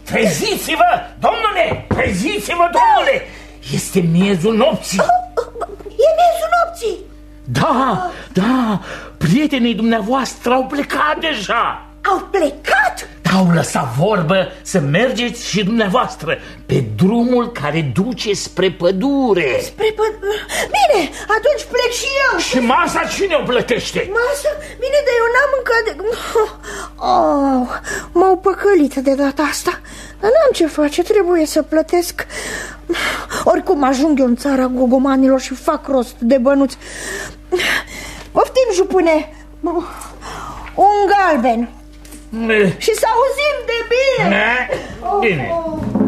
Treziți-vă, domnule! Treziți-vă, domnule! Este miezul nopții. E miezul nopții. Da, da, prietenii dumneavoastră au plecat deja. Au plecat? Au lăsat vorbă să mergeți și dumneavoastră pe drumul care duce spre pădure. Spre pădure? Bine, atunci plec și eu. Și masa cine o plătește? Masa? Bine, dar eu n-am mâncat de... m-au păcălit de data asta. Dar n-am ce face, trebuie să plătesc. Oricum ajung eu în țara gogomanilor și fac rost de bănuți. Poftim, jupâne. Un galben. Și să auzim de bine. Bine.